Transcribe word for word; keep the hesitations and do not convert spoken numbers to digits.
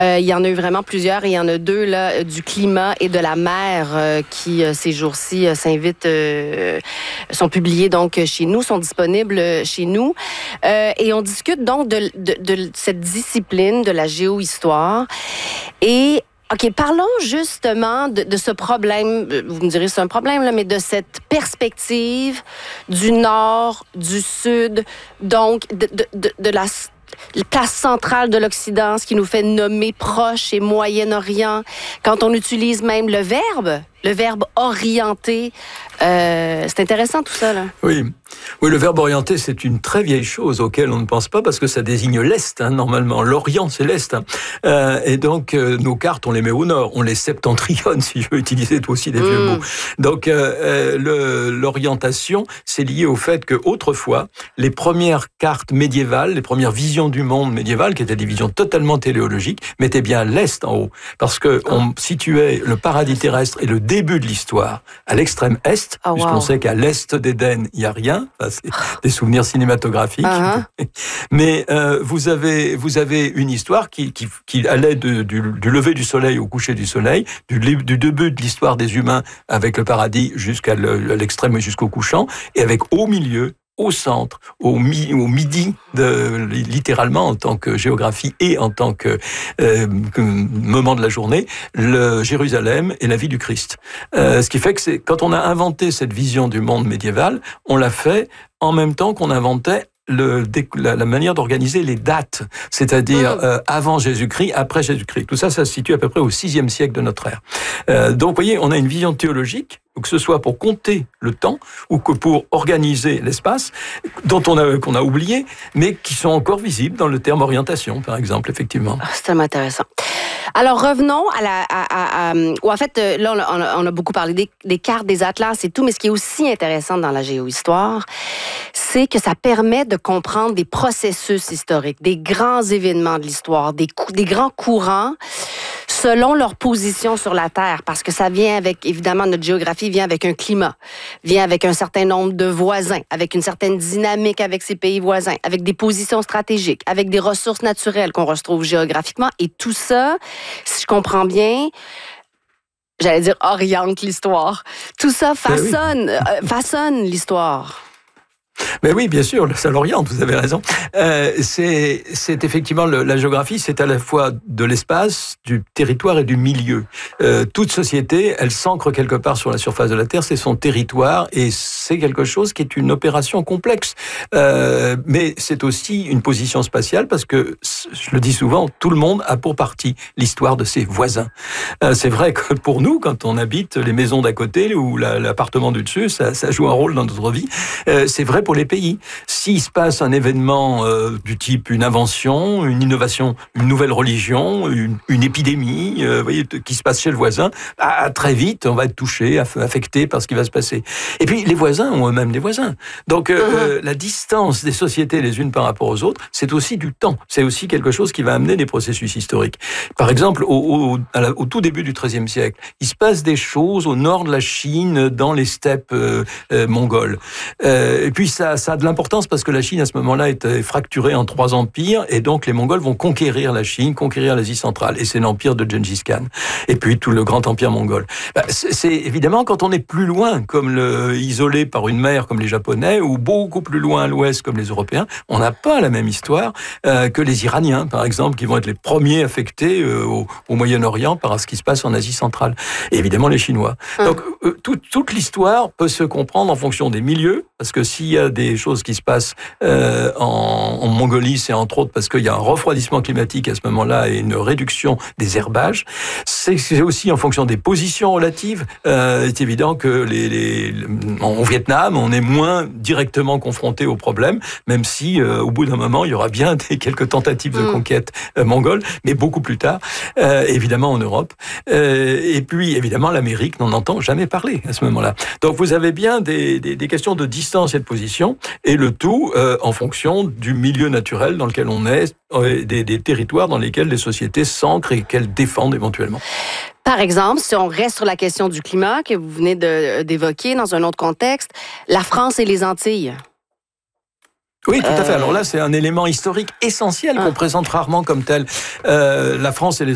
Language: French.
Euh, il y en a eu vraiment plusieurs et il y en a deux, là, du climat et de la mer euh, qui, euh, ces jours-ci, euh, s'invitent, euh, sont publiés donc chez nous, sont disponibles chez nous. Euh, et on discute donc de, de, de cette discipline de la géohistoire. Et OK, parlons justement de, de ce problème, vous me direz c'est un problème, là, mais de cette perspective du nord, du sud, donc de, de, de, de la place centrale de l'Occident, ce qui nous fait nommer Proche et Moyen-Orient. Quand on utilise même le verbe, le verbe orienter, euh, c'est intéressant tout ça, là. Oui. Oui, le verbe orienter, c'est une très vieille chose auquel on ne pense pas parce que ça désigne l'Est, hein, normalement. L'Orient, c'est l'Est. Hein. Euh, et donc, euh, nos cartes, on les met au nord. On les septentrionne, si je veux utiliser toi aussi des mmh. vieux mots. Donc, euh, le, l'orientation, c'est lié au fait qu'autrefois, les premières cartes médiévales, les premières visions du monde médiéval, qui étaient des visions totalement téléologiques, mettaient bien l'Est en haut. Parce que on situait le paradis terrestre et le début de l'histoire à l'extrême Est, oh, puisqu'on wow. sait qu'à l'Est d'Éden, il n'y a rien. Enfin, c'est des souvenirs cinématographiques. Uh-huh. Mais euh, vous avez vous avez une histoire qui qui, qui allait de, du, du lever du soleil au coucher du soleil, du, du début de l'histoire des humains avec le paradis jusqu'à le, l'extrême et jusqu'au couchant, et avec au milieu, au centre, au, mi, au midi, de, littéralement en tant que géographie et en tant que, euh, que moment de la journée, le Jérusalem et la vie du Christ. Euh, ce qui fait que c'est, quand on a inventé cette vision du monde médiéval, on l'a fait en même temps qu'on inventait Le, la, la manière d'organiser les dates, c'est-à-dire euh, avant Jésus-Christ, après Jésus-Christ. Tout ça, ça se situe à peu près au sixième siècle de notre ère. Euh, donc, vous voyez, on a une vision théologique, que ce soit pour compter le temps ou que pour organiser l'espace, dont on a qu'on a oublié, mais qui sont encore visibles dans le terme orientation, par exemple, effectivement. Oh, c'est tellement intéressant. Alors, revenons à la... À, à, à, ou en fait, là, on a, on a beaucoup parlé des, des cartes, des atlas et tout, mais ce qui est aussi intéressant dans la géohistoire, c'est que ça permet de comprendre des processus historiques, des grands événements de l'histoire, des, des grands courants, selon leur position sur la Terre, parce que ça vient avec, évidemment, notre géographie vient avec un climat, vient avec un certain nombre de voisins, avec une certaine dynamique avec ces pays voisins, avec des positions stratégiques, avec des ressources naturelles qu'on retrouve géographiquement, et tout ça, si je comprends bien, j'allais dire oriente l'histoire. Tout ça façonne, oui. euh, façonne l'histoire. Mais oui, bien sûr, ça l'oriente, vous avez raison. Euh, c'est, c'est effectivement le, la géographie, c'est à la fois de l'espace, du territoire et du milieu. Euh, toute société, elle s'ancre quelque part sur la surface de la Terre, c'est son territoire, et c'est quelque chose qui est une opération complexe. Euh, mais c'est aussi une position spatiale, parce que, je le dis souvent, tout le monde a pour partie l'histoire de ses voisins. Euh, c'est vrai que pour nous, quand on habite les maisons d'à côté ou la, l'appartement du dessus, ça, ça joue un rôle dans notre vie. Euh, c'est vrai pour les pays. S'il se passe un événement euh, du type une invention, une innovation, une nouvelle religion, une, une épidémie, euh, vous voyez, qui se passe chez le voisin, bah, très vite, on va être touché, affecté par ce qui va se passer. Et puis, les voisins ont eux-mêmes des voisins. Donc, euh, uh-huh. euh, la distance des sociétés les unes par rapport aux autres, c'est aussi du temps. C'est aussi quelque chose qui va amener des processus historiques. Par exemple, au, au, à la, au tout début du treizième siècle, il se passe des choses au nord de la Chine, dans les steppes euh, euh, mongoles. Euh, et puis, ça, ça a de l'importance parce que la Chine, à ce moment-là, est fracturée en trois empires, et donc les Mongols vont conquérir la Chine, conquérir l'Asie centrale, et c'est l'empire de Gengis Khan, et puis tout le grand empire mongol. Ben, c'est, c'est évidemment quand on est plus loin, comme le, isolé par une mer comme les Japonais, ou beaucoup plus loin à l'ouest comme les Européens, on n'a pas la même histoire euh, que les Iraniens, par exemple, qui vont être les premiers affectés euh, au, au Moyen-Orient par ce qui se passe en Asie centrale, et évidemment les Chinois. Hum. Donc euh, tout, toute l'histoire peut se comprendre en fonction des milieux, parce que s'il y a des choses qui se passent euh, en, en Mongolie, c'est entre autres parce qu'il y a un refroidissement climatique à ce moment-là et une réduction des herbages. C'est, c'est aussi en fonction des positions relatives. Euh, c'est évident que les, les, en Vietnam, on est moins directement confronté au problème, même si euh, au bout d'un moment, il y aura bien des, quelques tentatives de conquête euh, mongole, mais beaucoup plus tard, euh, évidemment en Europe. Euh, et puis, évidemment, l'Amérique n'en entend jamais parler à ce moment-là. Donc, vous avez bien des, des, des questions de distance et de position, et le tout euh, en fonction du milieu naturel dans lequel on est, euh, des, des territoires dans lesquels les sociétés s'ancrent et qu'elles défendent éventuellement. Par exemple, si on reste sur la question du climat que vous venez de, d'évoquer dans un autre contexte, la France et les Antilles. Oui, tout à fait. Alors là, c'est un élément historique essentiel qu'on présente rarement comme tel. Euh, la France et les